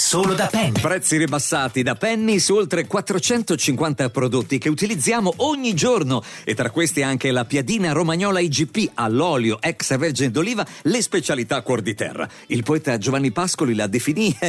solo da Penny. Prezzi ribassati da Penny su oltre 450 prodotti che utilizziamo ogni giorno, e tra questi anche la piadina romagnola IGP all'olio extravergine d'oliva, le specialità cuor di terra. Il poeta Giovanni Pascoli la definì